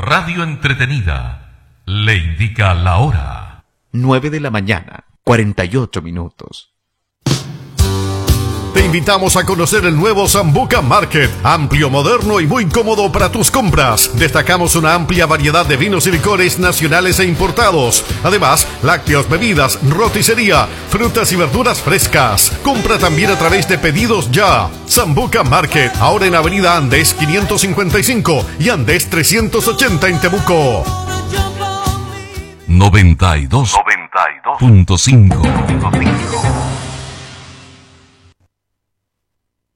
radio entretenida le indica la hora. 9 de la mañana, 48 minutos. Te invitamos a conocer el nuevo Sambuca Market, amplio, moderno y muy cómodo para tus compras. Destacamos una amplia variedad de vinos y licores nacionales e importados. Además, lácteos, bebidas, roticería, frutas y verduras frescas. Compra también a través de Pedidos Ya. Sambuca Market, ahora en Avenida Andes 555 y Andes 380 en Temuco. 92.5